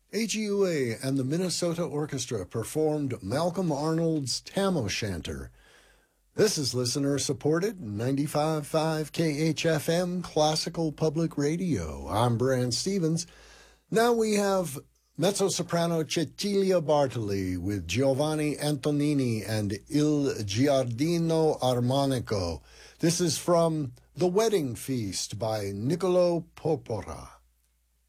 AGUA and the Minnesota Orchestra performed Malcolm Arnold's Tam O'Shanter. This is listener-supported 95.5 KHFM Classical Public Radio. I'm Brand Stevens. Now we have mezzo-soprano Cecilia Bartoli with Giovanni Antonini and Il Giardino Armonico. This is from The Wedding Feast by Niccolo Porpora.